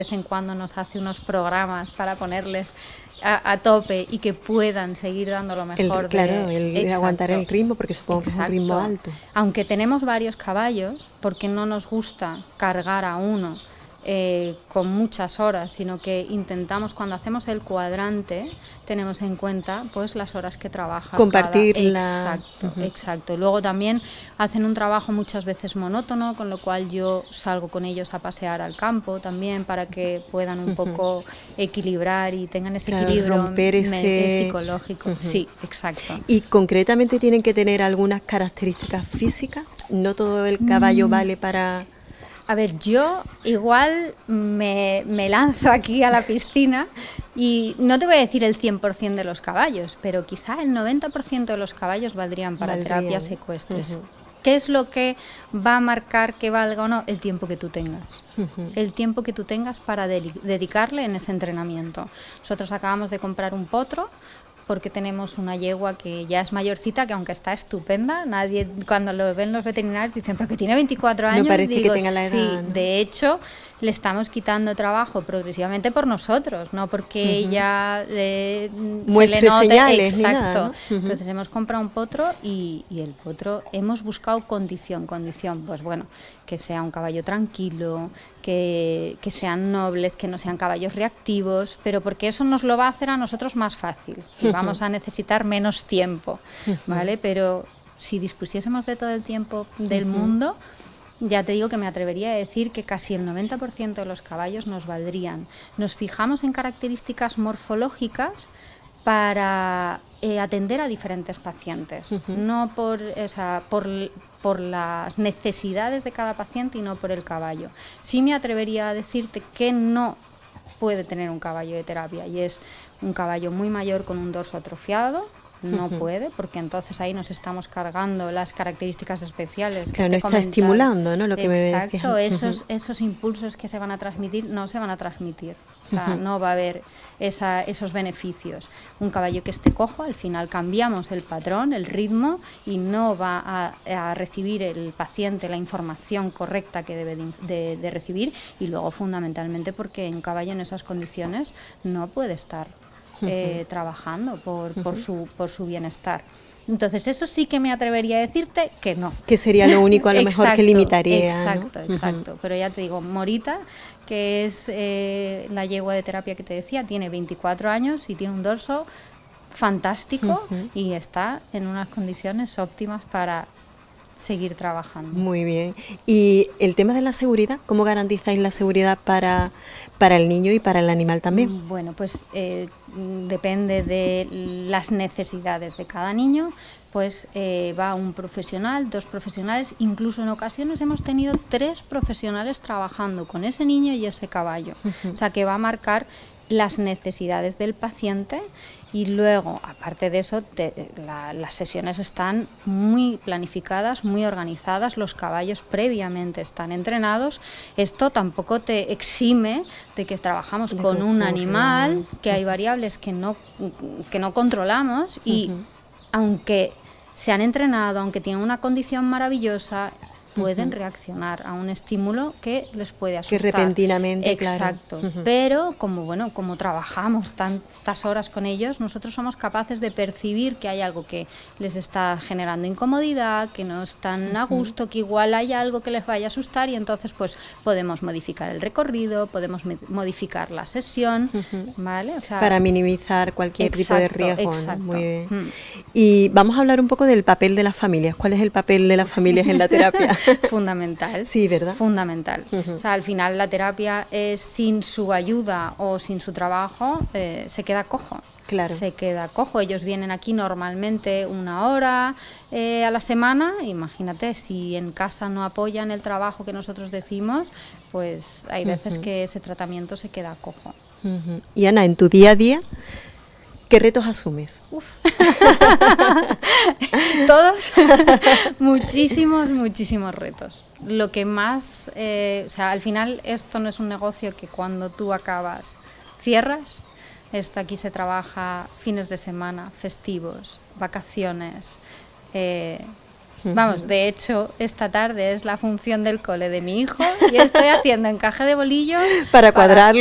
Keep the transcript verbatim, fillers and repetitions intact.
vez en cuando nos hace unos programas para ponerles a, a tope y que puedan seguir dando lo mejor. El, claro, de, el aguantar el ritmo, porque supongo exacto. que es un ritmo alto. Aunque tenemos varios caballos, porque no nos gusta cargar a uno Eh, con muchas horas, sino que intentamos, cuando hacemos el cuadrante, tenemos en cuenta pues las horas que trabaja compartir cada... la... exacto, uh-huh. exacto. Luego también hacen un trabajo muchas veces monótono, con lo cual yo salgo con ellos a pasear al campo también, para que puedan un uh-huh. poco equilibrar y tengan ese claro, equilibrio romper ese... me- psicológico. Uh-huh. Sí, exacto. ¿Y concretamente tienen que tener algunas características físicas? ¿No todo el caballo mm. vale para...? A ver, yo igual me, me lanzo aquí a la piscina y no te voy a decir el cien por ciento de los caballos, pero quizá el noventa por ciento de los caballos valdrían para Valdrían. terapias ecuestres. Uh-huh. ¿Qué es lo que va a marcar que valga o no? El tiempo que tú tengas. Uh-huh. El tiempo que tú tengas para de- dedicarle en ese entrenamiento. Nosotros acabamos de comprar un potro, porque tenemos una yegua que ya es mayorcita, que aunque está estupenda, nadie, cuando lo ven los veterinarios dicen, pero que tiene veinticuatro años. No parece digo, que tenga la edad, sí, ¿no? De hecho, le estamos quitando trabajo progresivamente por nosotros, no porque uh-huh. ella eh, muestre se le note. Señales, exacto. Ni nada, ¿no? Uh-huh. Entonces hemos comprado un potro y, y el potro hemos buscado condición, condición, pues bueno, que sea un caballo tranquilo, que, que sean nobles, que no sean caballos reactivos, pero porque eso nos lo va a hacer a nosotros más fácil y uh-huh. vamos a necesitar menos tiempo, ¿vale? Pero si dispusiésemos de todo el tiempo del uh-huh. mundo, ya te digo que me atrevería a decir que casi el noventa por ciento de los caballos nos valdrían. Nos fijamos en características morfológicas para eh, atender a diferentes pacientes, uh-huh. no por, o sea, por, por las necesidades de cada paciente y no por el caballo. Sí me atrevería a decirte que no puede tener un caballo de terapia, y es un caballo muy mayor con un dorso atrofiado. No uh-huh. puede, porque entonces ahí nos estamos cargando las características especiales. Claro, que no te está estimulando, ¿no? Lo que Exacto, me esos, uh-huh. esos impulsos que se van a transmitir no se van a transmitir. O sea, uh-huh. no va a haber esa, esos beneficios. Un caballo que esté cojo, al final cambiamos el patrón, el ritmo, y no va a, a recibir el paciente la información correcta que debe de, de, de recibir, y luego fundamentalmente porque un caballo en esas condiciones no puede estar Eh, uh-huh. trabajando por, por, uh-huh. su, por su bienestar. Entonces eso sí que me atrevería a decirte que no. Que sería lo único a lo exacto, mejor que limitaría. Exacto, ¿no? exacto. Uh-huh. Pero ya te digo, Morita, que es eh, la yegua de terapia que te decía, tiene veinticuatro años y tiene un dorso fantástico uh-huh. y está en unas condiciones óptimas para seguir trabajando. Muy bien. Y el tema de la seguridad, ¿cómo garantizáis la seguridad para, para el niño y para el animal también? Bueno, pues eh, depende de las necesidades de cada niño, pues eh, va un profesional, dos profesionales, incluso en ocasiones hemos tenido tres profesionales trabajando con ese niño y ese caballo. Uh-huh. O sea, que va a marcar las necesidades del paciente. Y luego, aparte de eso, te, la, las sesiones están muy planificadas, muy organizadas, los caballos previamente están entrenados. Esto tampoco te exime de que trabajamos de con un animal, que hay variables que no, que no controlamos y uh-huh. aunque se han entrenado, aunque tienen una condición maravillosa, pueden uh-huh. reaccionar a un estímulo que les puede asustar. Que repentinamente, exacto. Claro. Uh-huh. Pero como bueno, como trabajamos tantas horas con ellos, nosotros somos capaces de percibir que hay algo que les está generando incomodidad, que no están uh-huh. a gusto, que igual hay algo que les vaya a asustar, y entonces pues podemos modificar el recorrido, podemos me- modificar la sesión, uh-huh. ¿vale? O sea, para minimizar cualquier exacto, tipo de riesgo. Exacto. ¿no? Muy bien. Mm. Y vamos a hablar un poco del papel de las familias. ¿Cuál es el papel de las familias en la terapia? Fundamental. Sí, ¿verdad? Fundamental. Uh-huh. O sea, al final la terapia es, sin su ayuda o sin su trabajo, eh, se queda cojo. Claro. Se queda cojo. Ellos vienen aquí normalmente una hora eh, a la semana. Imagínate, si en casa no apoyan el trabajo que nosotros decimos, pues hay veces uh-huh. que ese tratamiento se queda cojo. Uh-huh. Y Ana, en tu día a día, ¿qué retos asumes? Uf. Todos, muchísimos, muchísimos retos. Lo que más, eh, o sea, al final esto no es un negocio que cuando tú acabas cierras. Esto aquí se trabaja fines de semana, festivos, vacaciones, eh, Vamos, de hecho, esta tarde es la función del cole de mi hijo y estoy haciendo encaje de bolillos para cuadrar